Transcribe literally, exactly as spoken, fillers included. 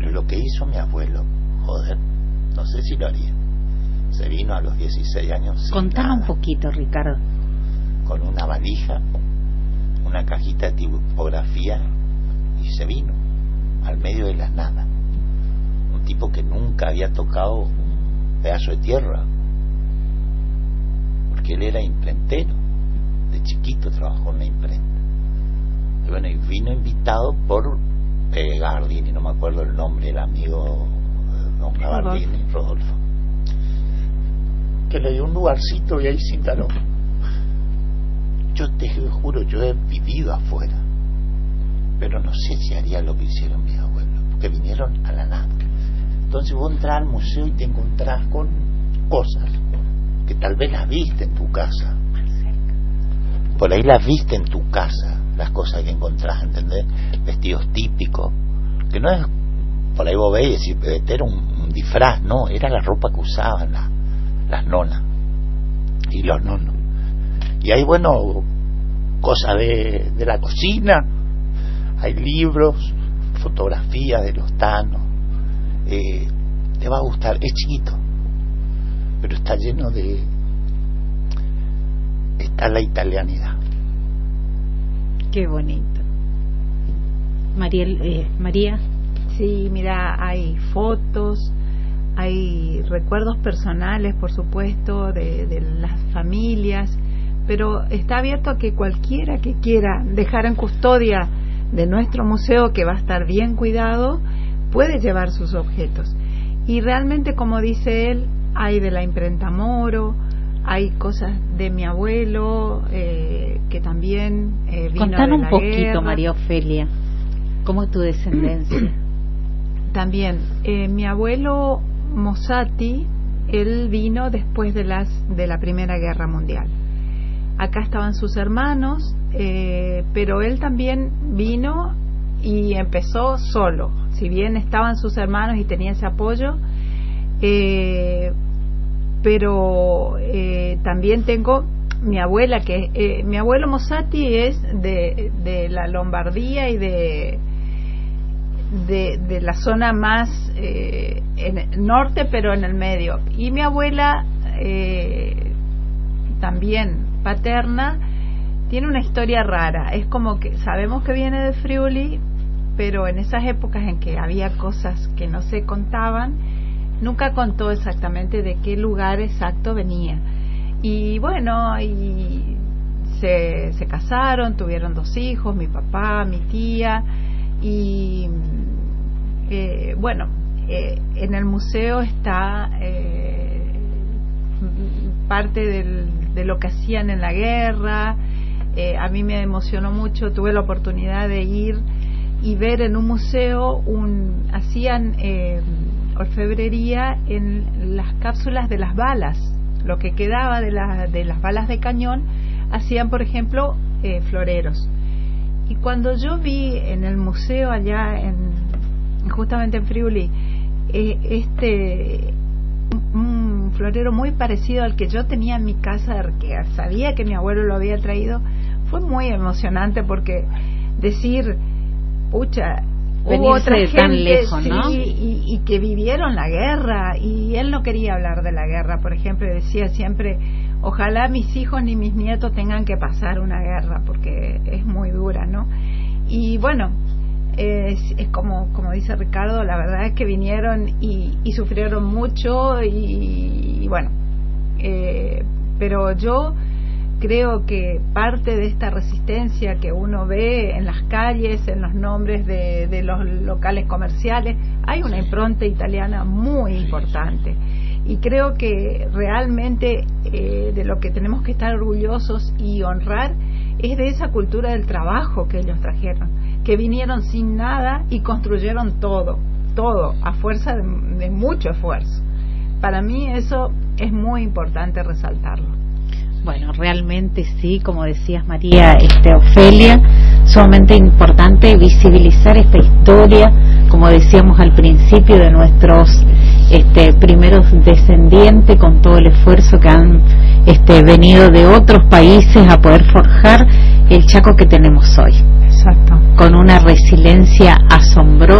Pero lo que hizo mi abuelo, joder, no sé si lo haría. Se vino a los dieciséis años sin Contanos nada, un poquito, Ricardo. con una valija, una cajita de tipografía, y se vino al medio de la nada. Un tipo que nunca había tocado un pedazo de tierra, porque él era imprentero, de chiquito trabajó en la imprenta. Y bueno, y vino invitado por eh, Gardini, no me acuerdo el nombre, el amigo eh, don Gardini, Rodolfo, que le dio un lugarcito y ahí se instaló. Yo te juro, yo he vivido afuera, pero no sé si haría lo que hicieron mis abuelos, porque vinieron a la nada. Entonces vos entras al museo y te encontrás con cosas que tal vez las viste en tu casa, por ahí las viste en tu casa, las cosas que encontrás, ¿entendés? Vestidos típicos, que no es, por ahí vos ves y decís, este era un, un disfraz, no, era la ropa que usaban la, las nonas y los nonos. Y hay, bueno, cosas de, de la cocina, hay libros, fotografías de los tanos. Eh, te va a gustar, es chiquito, pero está lleno de, está la italianidad. Qué bonito. Mariel, eh, María. Sí, mira, hay fotos, hay recuerdos personales, por supuesto, de, de las familias, pero está abierto a que cualquiera que quiera dejar en custodia de nuestro museo, que va a estar bien cuidado, puede llevar sus objetos. Y realmente, como dice él, hay de la imprenta Moro, hay cosas de mi abuelo, eh, que también eh, vino Contanos de la un poquito, guerra. María Ofelia, ¿cómo es tu descendencia? También, eh, mi abuelo Mossati, él vino después de las de la Primera Guerra Mundial. Acá estaban sus hermanos, eh, pero él también vino y empezó solo. Si bien estaban sus hermanos y tenía ese apoyo, eh, pero eh, también tengo mi abuela, que eh, mi abuelo Mossati es de, de la Lombardía y de De, de la zona más eh, en el norte, pero en el medio. Y mi abuela, eh, también paterna, tiene una historia rara. Es como que sabemos que viene de Friuli, pero en esas épocas en que había cosas que no se contaban, nunca contó exactamente de qué lugar exacto venía. Y bueno, y se, se casaron, tuvieron dos hijos, mi papá, mi tía. Y eh, bueno, eh, en el museo está eh, parte del, de lo que hacían en la guerra. Eh, a mí me emocionó mucho, tuve la oportunidad de ir y ver en un museo, un hacían eh, orfebrería en las cápsulas de las balas, lo que quedaba de, la, de las balas de cañón, hacían, por ejemplo, eh, floreros. Y cuando yo vi en el museo allá, en justamente en Friuli, eh, este un, un florero muy parecido al que yo tenía en mi casa, que sabía que mi abuelo lo había traído, fue muy emocionante, porque decir, pucha, hubo otra gente tan lejos, sí, ¿no? y, y que vivieron la guerra, y él no quería hablar de la guerra, por ejemplo, decía siempre, ojalá mis hijos ni mis nietos tengan que pasar una guerra, porque es muy dura, ¿no? Y bueno, es, es como como dice Ricardo, la verdad es que vinieron y, y sufrieron mucho, y, y bueno, eh, pero yo creo que parte de esta resistencia que uno ve en las calles, en los nombres de, de los locales comerciales, hay una impronta italiana muy importante. Y creo que realmente eh, de lo que tenemos que estar orgullosos y honrar es de esa cultura del trabajo que ellos trajeron, que vinieron sin nada y construyeron todo, todo, a fuerza de, de mucho esfuerzo. Para mí eso es muy importante resaltarlo. Bueno, realmente sí, como decías, María este, Ofelia, sumamente importante visibilizar esta historia, como decíamos al principio, de nuestros este, primeros descendientes, con todo el esfuerzo que han este, venido de otros países a poder forjar el Chaco que tenemos hoy. Exacto. Con una resiliencia asombrosa.